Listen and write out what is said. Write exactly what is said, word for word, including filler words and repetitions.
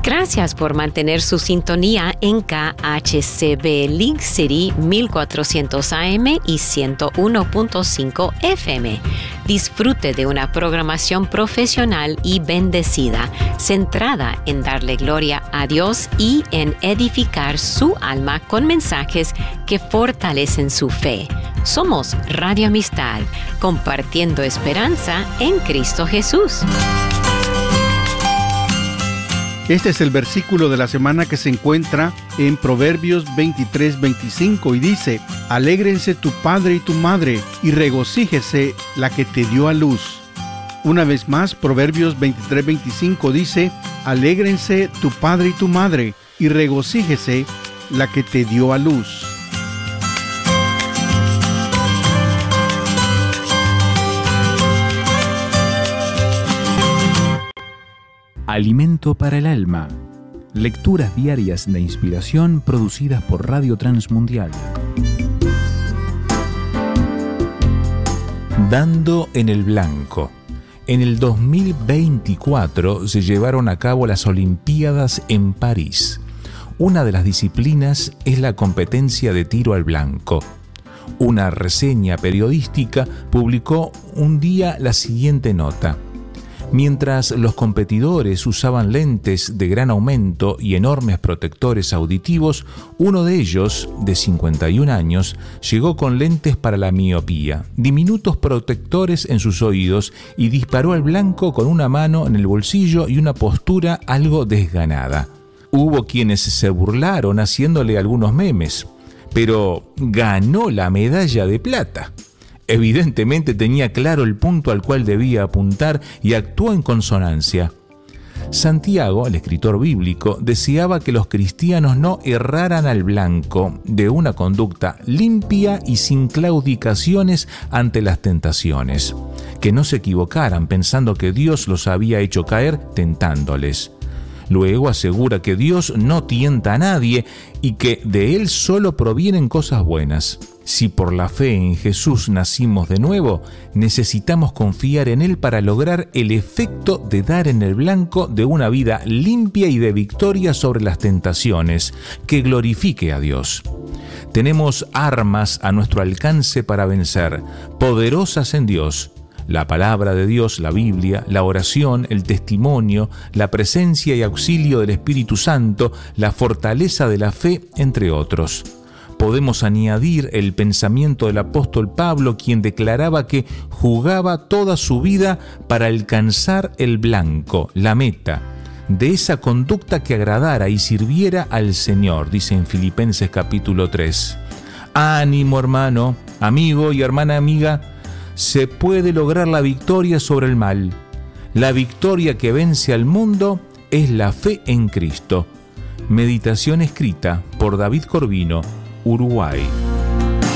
Gracias por mantener su sintonía en K H C B Link City mil cuatrocientos A M y ciento uno punto cinco F M. Disfrute de una programación profesional y bendecida, centrada en darle gloria a Dios y en edificar su alma con mensajes que fortalecen su fe. Somos Radio Amistad, compartiendo esperanza en Cristo Jesús. Este es el versículo de la semana que se encuentra en Proverbios veintitrés veinticinco y dice: Alégrense tu padre y tu madre, y regocíjese la que te dio a luz. Una vez más, Proverbios veintitrés veinticinco dice: Alégrense tu padre y tu madre, y regocíjese la que te dio a luz. Alimento para el alma. Lecturas diarias de inspiración producidas por Radio Transmundial. Dando en el blanco. En el dos mil veinticuatro se llevaron a cabo las Olimpiadas en París. Una de las disciplinas es la competencia de tiro al blanco. Una reseña periodística publicó un día la siguiente nota: mientras los competidores usaban lentes de gran aumento y enormes protectores auditivos, uno de ellos, de cincuenta y un años, llegó con lentes para la miopía, diminutos protectores en sus oídos y disparó al blanco con una mano en el bolsillo y una postura algo desganada. Hubo quienes se burlaron haciéndole algunos memes, pero ganó la medalla de plata. Evidentemente tenía claro el punto al cual debía apuntar y actuó en consonancia. Santiago, el escritor bíblico, deseaba que los cristianos no erraran al blanco de una conducta limpia y sin claudicaciones ante las tentaciones, que no se equivocaran pensando que Dios los había hecho caer tentándoles. Luego asegura que Dios no tienta a nadie y que de Él solo provienen cosas buenas. Si por la fe en Jesús nacimos de nuevo, necesitamos confiar en Él para lograr el efecto de dar en el blanco de una vida limpia y de victoria sobre las tentaciones, que glorifique a Dios. Tenemos armas a nuestro alcance para vencer, poderosas en Dios. La palabra de Dios, la Biblia, la oración, el testimonio, la presencia y auxilio del Espíritu Santo, la fortaleza de la fe, entre otros. Podemos añadir el pensamiento del apóstol Pablo, quien declaraba que jugaba toda su vida para alcanzar el blanco, la meta, de esa conducta que agradara y sirviera al Señor, dice en Filipenses capítulo tres. Ánimo, hermano, amigo y hermana amiga, se puede lograr la victoria sobre el mal. La victoria que vence al mundo es la fe en Cristo. Meditación escrita por David Corvino, Uruguay.